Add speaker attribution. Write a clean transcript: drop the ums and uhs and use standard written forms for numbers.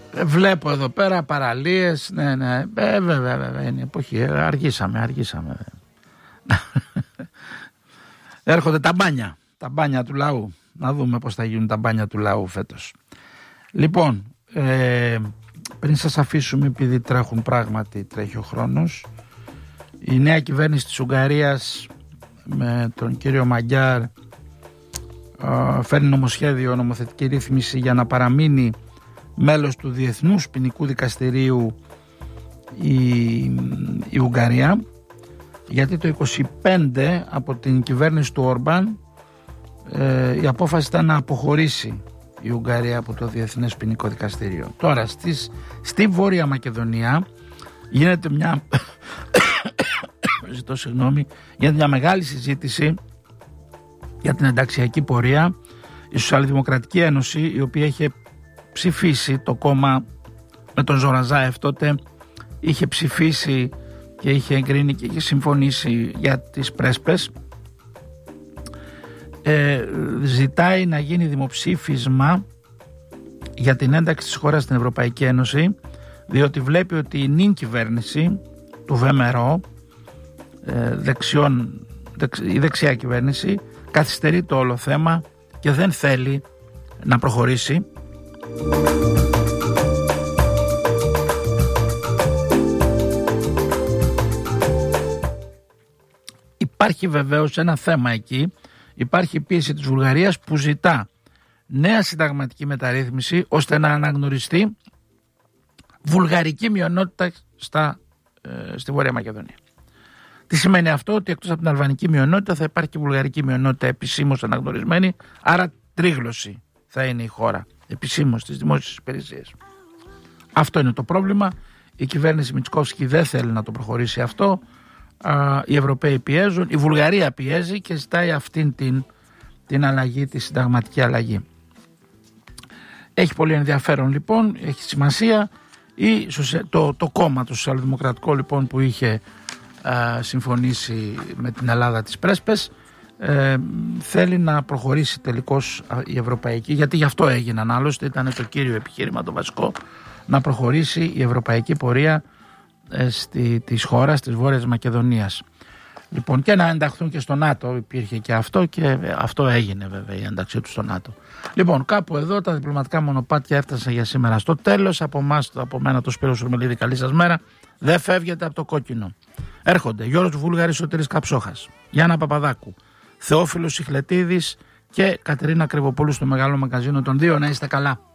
Speaker 1: Βλέπω εδώ πέρα παραλίες. Ναι. Βέβαια είναι εποχή. Αργήσαμε. Έρχονται τα μπάνια του λαού. Να δούμε πώς θα γίνουν τα μπάνια του λαού φέτος. Λοιπόν, πριν σας αφήσουμε, επειδή τρέχει ο χρόνος, η νέα κυβέρνηση της Ουγγαρίας με τον κύριο Μαγκιάρ φέρνει νομοσχέδιο, νομοθετική ρύθμιση για να παραμείνει μέλος του Διεθνούς Ποινικού Δικαστηρίου η Ουγγαρία, γιατί το 25 από την κυβέρνηση του Όρμπαν η απόφαση ήταν να αποχωρήσει η Ουγγαρία από το Διεθνές Ποινικό Δικαστήριο. Τώρα στη Βόρεια Μακεδονία γίνεται μια μεγάλη συζήτηση για την ενταξιακή πορεία. Η Σοσιαλδημοκρατική Ένωση, η οποία είχε ψηφίσει, το κόμμα με τον Ζοραζάεφ τότε είχε ψηφίσει και είχε εγκρίνει και είχε συμφωνήσει για τις πρέσπες, ζητάει να γίνει δημοψήφισμα για την ένταξη της χώρας στην Ευρωπαϊκή Ένωση, διότι βλέπει ότι η νυν κυβέρνηση του ΒΜΡΟ, η δεξιά κυβέρνηση, καθυστερεί το όλο θέμα και δεν θέλει να προχωρήσει. Υπάρχει βεβαίως ένα θέμα εκεί. Υπάρχει η πίεση της Βουλγαρίας που ζητά νέα συνταγματική μεταρρύθμιση ώστε να αναγνωριστεί βουλγαρική μειονότητα στη Βόρεια Μακεδονία. Τι σημαίνει αυτό? Ότι εκτός από την αλβανική μειονότητα θα υπάρχει και βουλγαρική μειονότητα επισήμως αναγνωρισμένη, άρα τρίγλωση θα είναι η χώρα επισήμως στις δημόσιες υπηρεσίες. Αυτό είναι το πρόβλημα. Η κυβέρνηση Μητσικόφσκι δεν θέλει να το προχωρήσει αυτό. Οι Ευρωπαίοι πιέζουν, η Βουλγαρία πιέζει και ζητάει αυτήν την αλλαγή, τη συνταγματική αλλαγή. Έχει πολύ ενδιαφέρον λοιπόν, έχει σημασία. Το κόμμα το Σοσιαλδημοκρατικό λοιπόν που είχε συμφωνήσει με την Ελλάδα τις πρέσπες, θέλει να προχωρήσει τελικώς η ευρωπαϊκή, γιατί γι' αυτό έγιναν, άλλωστε ήταν το κύριο επιχείρημα, το βασικό, να προχωρήσει η ευρωπαϊκή πορεία της χώρας της Βόρειας Μακεδονίας. Λοιπόν, και να ενταχθούν και στο ΝΑΤΟ, υπήρχε και αυτό, και αυτό έγινε βέβαια, η ένταξή του στο ΝΑΤΟ. Λοιπόν, κάπου εδώ τα διπλωματικά μονοπάτια έφτασαν για σήμερα στο τέλος. Από μένα το Σπύρο Σουρμελίδη, καλή σας μέρα. Δεν φεύγετε από το κόκκινο. Έρχονται Γιώργος Βούλγαρης, Σωτήρης Καψόχας, Γιάννα Παπαδάκου, Θεόφιλος Σιχλετίδης και Κατερίνα Κρυβοπούλου στο Μεγάλο Μαγκαζίνο των 2. Να είστε καλά.